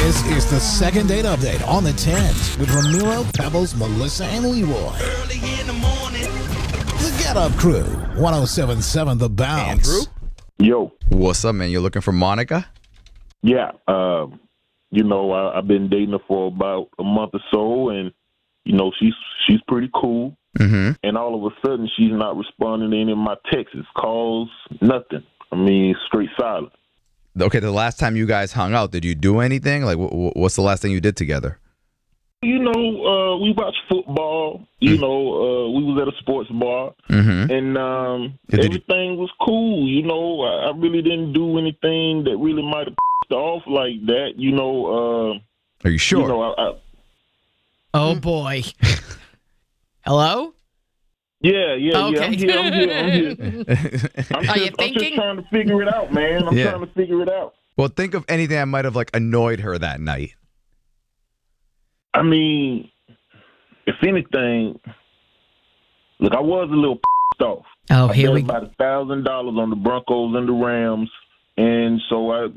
This is the second date update on the 10s with Ramiro, Pebbles, Melissa, and Leroy. Early in the morning. The Get Up Crew, 107.7 The Bounce. Andrew? Yo, What's up, man? You're looking for Monica? yeah, I've been dating her for about a month or so, and she's pretty cool. Mm-hmm. And all of a sudden, she's not responding to any of my texts, calls, nothing. I mean, straight silent. Okay, the last time you guys hung out, did you do anything? Like, what's the last thing you did together? We watched football. We was at a sports bar, and everything was cool. I really didn't do anything that really might have pissed off like that. Are you sure? Oh, boy. Hello? Yeah. Okay. I'm here. Are you I'm thinking? just trying to figure it out, man. I'm trying to figure it out. Well, think of anything that might have annoyed her that night. I mean, if anything, look, I was a little pissed off. Oh, I here bet we about $1,000 on the Broncos and the Rams, and so I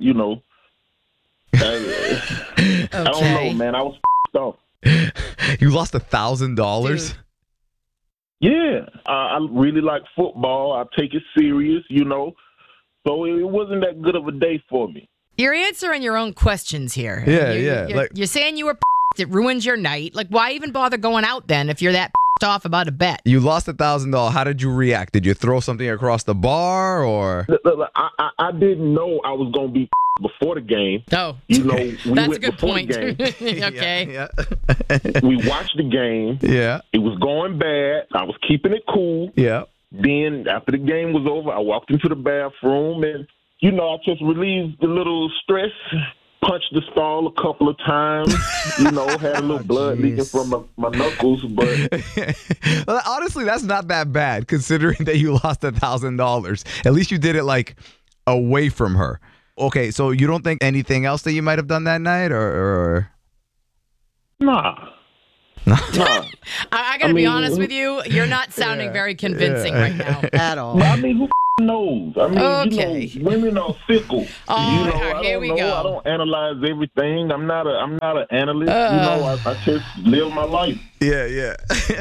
don't know, man. I was pissed off. You lost $1,000? Yeah, I really like football. I take it serious, So it wasn't that good of a day for me. You're answering your own questions here. Yeah. You're saying you were it ruins your night. Like, why even bother going out then if you're that off about a bet? You lost $1,000. How did you react? Did you throw something across the bar, or? Look, I didn't know I was going to be before the game. Oh, we that's went a good before point. the game. Okay. Yeah. We watched the game. Yeah. It was going bad. I was keeping it cool. Yeah. Then after the game was over, I walked into the bathroom and, I just relieved a little stress, punched the stall a couple of times, had a little blood leaking from my knuckles. But Well, honestly, that's not that bad considering that you lost $1,000. At least you did it away from her. Okay, so you don't think anything else that you might have done that night, or? Nah. I got to be honest with you. You're not sounding very convincing right now at all. I mean, who knows? I mean, Okay. Women are fickle. Oh, here we go. I don't analyze everything. I'm not an analyst. I just live my life. Yeah.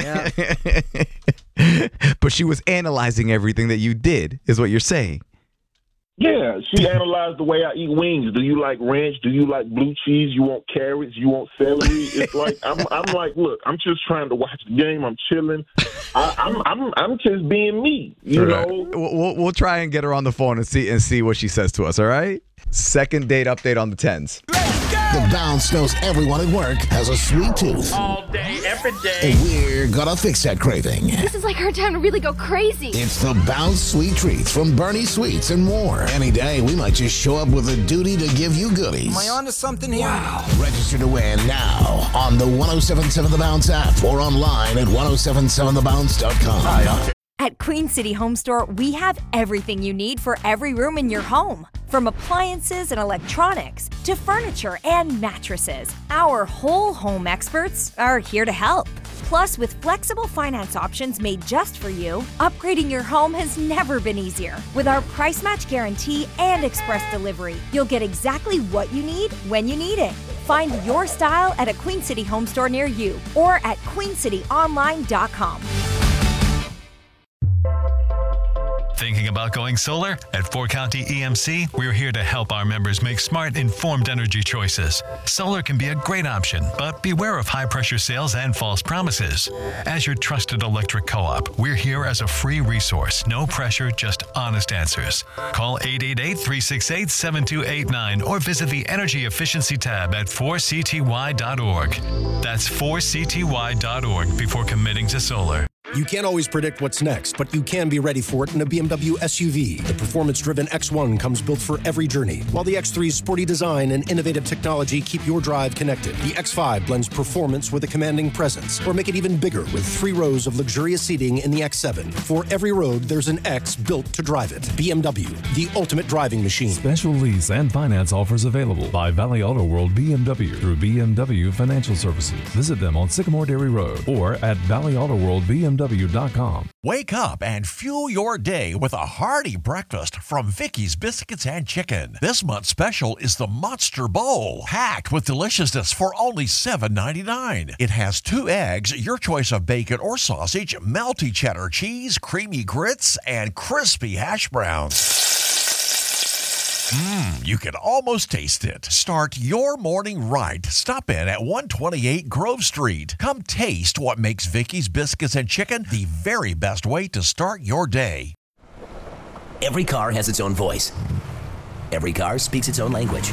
But she was analyzing everything that you did, is what you're saying. Yeah, she analyzed the way I eat wings. Do you like ranch? Do you like blue cheese? You want carrots? You want celery? It's like I'm like, look, I'm just trying to watch the game. I'm chilling. I'm just being me. You know. We'll try and get her on the phone and see what she says to us. All right. Second date update on the 10s. The Bounce knows everyone at work has a sweet tooth. All day, every day. And we're gonna fix that craving. This is like our time to really go crazy. It's the Bounce Sweet Treats from Bernie Sweets and more. Any day, we might just show up with a duty to give you goodies. Am I onto something here? Wow. Register to win now on the 107.7 The Bounce app or online at 1077thebounce.com. At Queen City Home Store, we have everything you need for every room in your home. From appliances and electronics to furniture and mattresses, our whole home experts are here to help. Plus, with flexible finance options made just for you, upgrading your home has never been easier. With our price match guarantee and express delivery, you'll get exactly what you need when you need it. Find your style at a Queen City Home Store near you or at queencityonline.com. Thinking about going solar? At 4 County EMC, we're here to help our members make smart, informed energy choices. Solar can be a great option, but beware of high-pressure sales and false promises. As your trusted electric co-op, we're here as a free resource. No pressure, just honest answers. Call 888-368-7289 or visit the Energy Efficiency tab at 4cty.org. That's 4cty.org before committing to solar. You can't always predict what's next, but you can be ready for it in a BMW SUV. The performance-driven X1 comes built for every journey, while the X3's sporty design and innovative technology keep your drive connected. The X5 blends performance with a commanding presence, or make it even bigger with 3 rows of luxurious seating in the X7. For every road, there's an X built to drive it. BMW, the ultimate driving machine. Special lease and finance offers available by Valley Auto World BMW through BMW Financial Services. Visit them on Sycamore Dairy Road or at Valley Auto World BMW BMW.com. Wake up and fuel your day with a hearty breakfast from Vicky's Biscuits and Chicken. This month's special is the Monster Bowl, packed with deliciousness for only $7.99. It has 2 eggs, your choice of bacon or sausage, melty cheddar cheese, creamy grits, and crispy hash browns. You can almost taste it. Start your morning right. Stop in at 128 Grove Street. Come taste what makes Vicky's Biscuits and Chicken the very best way to start your day. Every car has its own voice. Every car speaks its own language.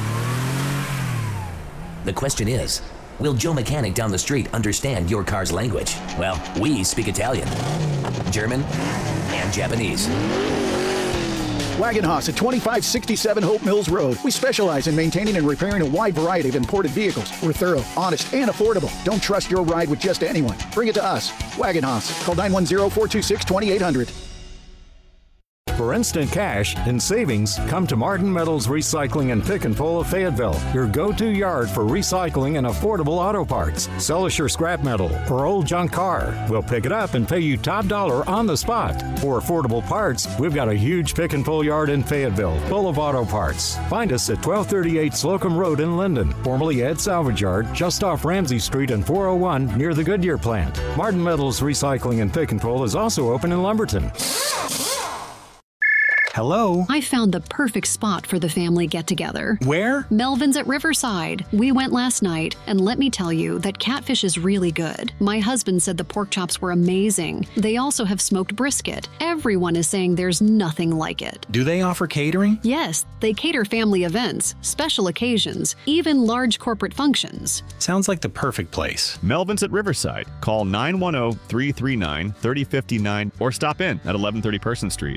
The question is, will Joe Mechanic down the street understand your car's language? Well, we speak Italian, German, and Japanese. Wagon Haas at 2567 Hope Mills Road. We specialize in maintaining and repairing a wide variety of imported vehicles. We're thorough, honest, and affordable. Don't trust your ride with just anyone. Bring it to us. Wagon Haas. Call 910-426-2800. For instant cash and savings, come to Martin Metals Recycling and Pick and Pull of Fayetteville, your go-to yard for recycling and affordable auto parts. Sell us your scrap metal or old junk car. We'll pick it up and pay you top dollar on the spot. For affordable parts, we've got a huge pick and pull yard in Fayetteville, full of auto parts. Find us at 1238 Slocum Road in Linden, formerly Ed Salvage Yard, just off Ramsey Street and 401 near the Goodyear plant. Martin Metals Recycling and Pick and Pull is also open in Lumberton. Hello? I found the perfect spot for the family get-together. Where? Melvin's at Riverside. We went last night, and let me tell you that catfish is really good. My husband said the pork chops were amazing. They also have smoked brisket. Everyone is saying there's nothing like it. Do they offer catering? Yes, they cater family events, special occasions, even large corporate functions. Sounds like the perfect place. Melvin's at Riverside. Call 910-339-3059 or stop in at 1130 Person Street.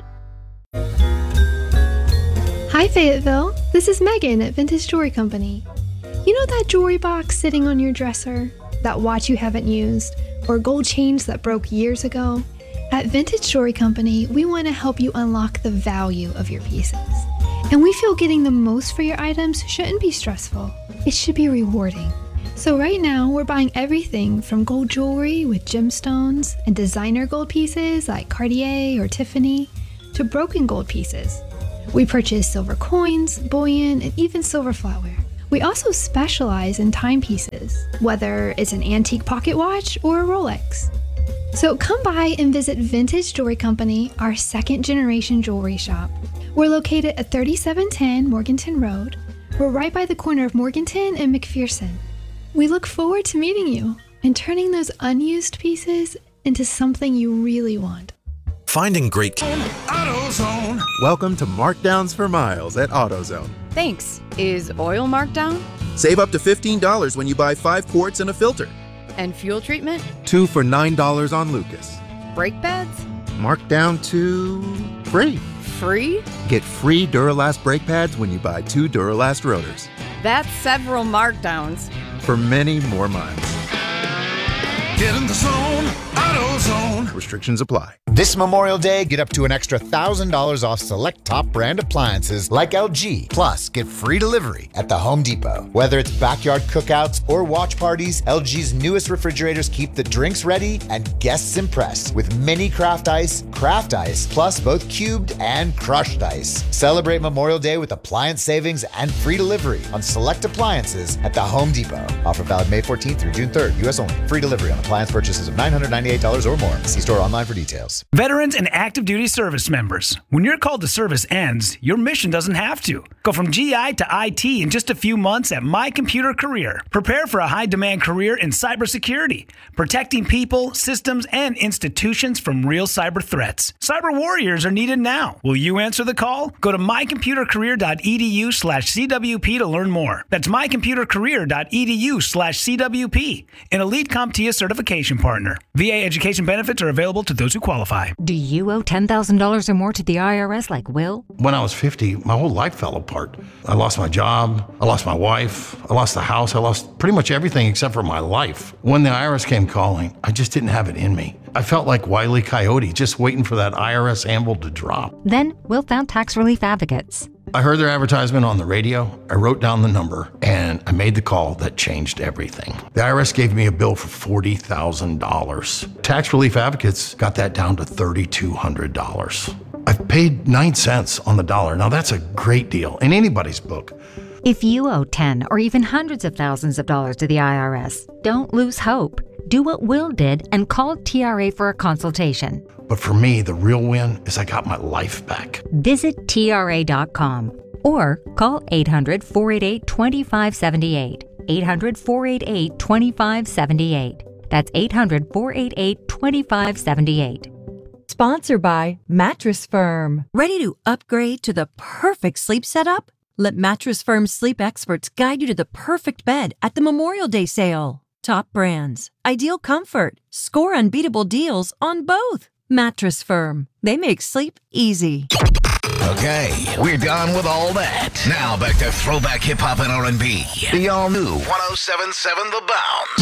Hi Fayetteville, this is Megan at Vintage Jewelry Company. You know that jewelry box sitting on your dresser? That watch you haven't used? Or gold chains that broke years ago? At Vintage Jewelry Company, we want to help you unlock the value of your pieces. And we feel getting the most for your items shouldn't be stressful. It should be rewarding. So right now, we're buying everything from gold jewelry with gemstones and designer gold pieces like Cartier or Tiffany to broken gold pieces. We purchase silver coins, bullion, and even silver flatware. We also specialize in timepieces, whether it's an antique pocket watch or a Rolex. So come by and visit Vintage Jewelry Company, our second-generation jewelry shop. We're located at 3710 Morganton Road. We're right by the corner of Morganton and McPherson. We look forward to meeting you and turning those unused pieces into something you really want. Finding great AutoZone. Welcome to Markdowns for Miles at AutoZone. Thanks. Is oil marked down? Save up to $15 when you buy 5 quarts and a filter. And fuel treatment? 2 for $9 on Lucas. Brake pads? Marked down to free. Free? Get free Duralast brake pads when you buy 2 Duralast rotors. That's several markdowns. For many more miles. Get in the zone, AutoZone. Restrictions apply. This Memorial Day, get up to an extra $1,000 off select top brand appliances like LG. Plus, get free delivery at the Home Depot. Whether it's backyard cookouts or watch parties, LG's newest refrigerators keep the drinks ready and guests impressed with mini craft ice, plus both cubed and crushed ice. Celebrate Memorial Day with appliance savings and free delivery on select appliances at the Home Depot. Offer valid May 14th through June 3rd, U.S. only. Free delivery on appliance purchases of $998 or more. See store online for details. Veterans and active duty service members. When your call to service ends, your mission doesn't have to. Go from GI to IT in just a few months at My Computer Career. Prepare for a high-demand career in cybersecurity, protecting people, systems, and institutions from real cyber threats. Cyber warriors are needed now. Will you answer the call? Go to mycomputercareer.edu/CWP to learn more. That's mycomputercareer.edu/CWP, an elite CompTIA certification partner. VA education benefits are available to those who qualify. Do you owe $10,000 or more to the IRS like Will? When I was 50, my whole life fell apart. I lost my job, I lost my wife, I lost the house, I lost pretty much everything except for my life. When the IRS came calling, I just didn't have it in me. I felt like Wile E. Coyote, just waiting for that IRS anvil to drop. Then Will found tax relief advocates. I heard their advertisement on the radio, I wrote down the number, and I made the call that changed everything. The IRS gave me a bill for $40,000. Tax Relief Advocates got that down to $3,200. I've paid 9 cents on the dollar. Now that's a great deal in anybody's book. If you owe 10 or even hundreds of thousands of dollars to the IRS, don't lose hope. Do what Will did and call TRA for a consultation. But for me, the real win is I got my life back. Visit TRA.com or call 800-488-2578. 800-488-2578. That's 800-488-2578. Sponsored by Mattress Firm. Ready to upgrade to the perfect sleep setup? Let Mattress Firm's sleep experts guide you to the perfect bed at the Memorial Day sale. Top brands, ideal comfort, score unbeatable deals on both. Mattress Firm. They make sleep easy. Okay, we're done with all that. Now back to throwback hip-hop and R&B. The all-new 107.7 The Bounce.